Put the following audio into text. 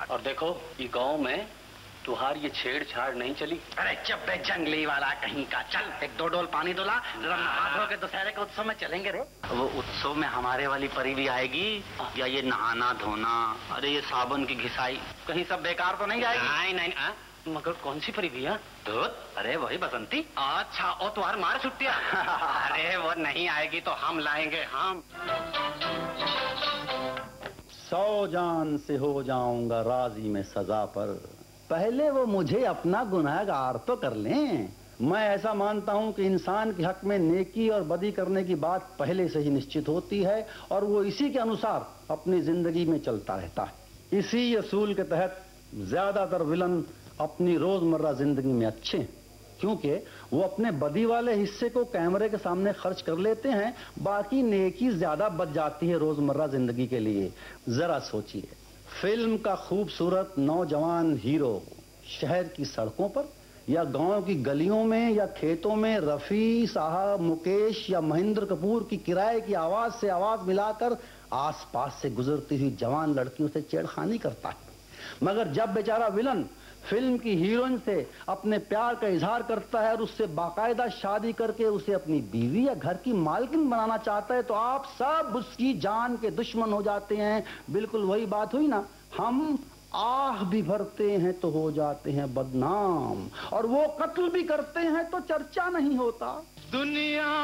और देखो ये गांव में तुहार ये छेड़छाड़ नहीं चली। अरे चुप बे जंगली वाला कहीं का। चल एक 2 डोल पानी दुला, नहा धो के दशहरे के उत्सव में चलेंगे रे। वो उत्सव में हमारे वाली परी भी आएगी या ये नहाना धोना, अरे ये साबुन की घिसाई, कहीं सब बेकार तो नहीं जाएगी? नहीं नहीं मगर कौन सी परी भैया? धूत, अरे वही बसंती। अच्छा और तुम्हार मार छुट्टिया? अरे वो नहीं आएगी तो हम लाएंगे हम। 100 जान से हो जाऊंगा राजी में सजा पर, पहले वो मुझे अपना गुनहगार तो कर लें। मैं ऐसा मानता हूं कि इंसान के हक में नेकी और बदी करने की बात पहले से ही निश्चित होती है और वो इसी के अनुसार अपनी जिंदगी में चलता रहता है। इसी असूल के तहत ज्यादातर विलन अपनी रोजमर्रा जिंदगी में अच्छे हैं, क्योंकि वो अपने बदी वाले हिस्से को कैमरे के सामने खर्च कर लेते हैं, बाकी नेकी ज्यादा बच जाती है रोजमर्रा जिंदगी के लिए। जरा सोचिए, फिल्म का खूबसूरत नौजवान हीरो शहर की सड़कों पर या गांव की गलियों में या खेतों में रफी साहब, मुकेश या महेंद्र कपूर की किराए की आवाज से आवाज मिलाकर आसपास से गुजरती हुई जवान लड़कियों से छेड़खानी करता है। मगर जब बेचारा विलन फिल्म की हीरोइन से अपने प्यार का इजहार करता है और उससे बाकायदा शादी करके उसे अपनी बीवी या घर की मालकिन बनाना चाहता है, तो आप सब उसकी जान के दुश्मन हो जाते हैं। बिल्कुल वही बात हुई ना, हम आह भी भरते हैं तो हो जाते हैं बदनाम, और वो कत्ल भी करते हैं तो चर्चा नहीं होता। दुनिया